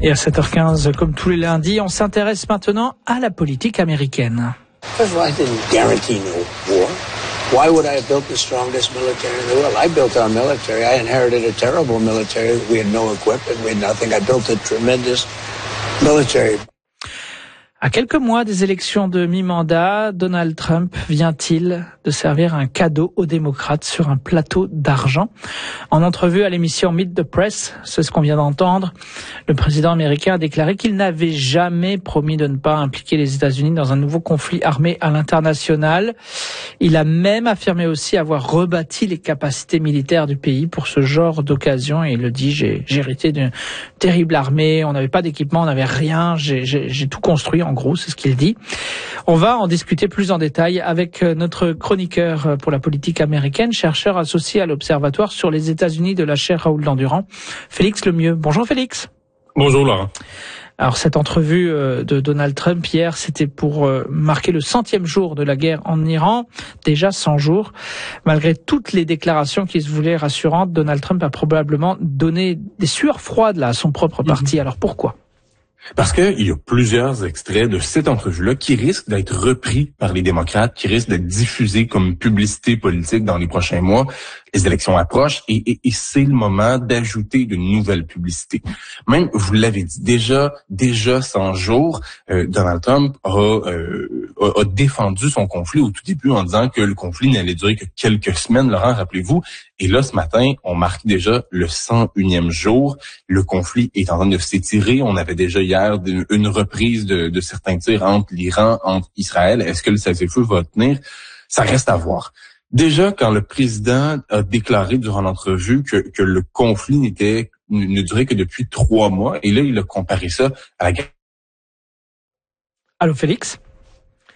Et à 7h15, comme tous les lundis, on s'intéresse maintenant à la politique américaine. First of all, I didn't guarantee no war. Why would I have built the strongest military in the world? I built our military. I inherited a terrible military. We had no equipment. We had nothing. I built a tremendous military. À quelques mois des élections de mi-mandat, Donald Trump vient-il de servir un cadeau aux démocrates sur un plateau d'argent? En entrevue à l'émission Meet the Press, c'est ce qu'on vient d'entendre, le président américain a déclaré qu'il n'avait jamais promis de ne pas impliquer les États-Unis dans un nouveau conflit armé à l'international. Il a même affirmé aussi avoir rebâti les capacités militaires du pays pour ce genre d'occasion. Et il le dit, j'ai hérité d'une terrible armée, on n'avait pas d'équipement, on n'avait rien, j'ai tout construit. En gros, c'est ce qu'il dit. On va en discuter plus en détail avec notre chroniqueur pour la politique américaine, chercheur associé à l'Observatoire sur les États-Unis de la chaire Raoul Dandurand, Félix Lemieux. Bonjour Félix. Bonjour Laurent. Alors cette entrevue de Donald Trump hier, c'était pour marquer le 100e jour de la guerre en Iran, déjà 100 jours. Malgré toutes les déclarations qui se voulaient rassurantes, Donald Trump a probablement donné des sueurs froides là à son propre parti. Alors pourquoi ? Parce qu'il y a plusieurs extraits de cette entrevue-là qui risquent d'être repris par les démocrates, qui risquent d'être diffusés comme publicité politique dans les prochains mois. Les élections approchent et c'est le moment d'ajouter de nouvelles publicités. Même, vous l'avez dit, déjà 100 jours, Donald Trump a défendu son conflit au tout début en disant que le conflit n'allait durer que quelques semaines, Laurent, rappelez-vous. Et là, ce matin, on marque déjà le 101e jour. Le conflit est en train de s'étirer. On avait déjà hier une reprise de certains tirs entre l'Iran, entre Israël. Est-ce que le cessez-le-feu va tenir? Ça reste à voir. Déjà, quand le président a déclaré durant l'entrevue que le conflit ne durait que depuis 3 mois, et là, il a comparé ça à la guerre. Allô, Félix?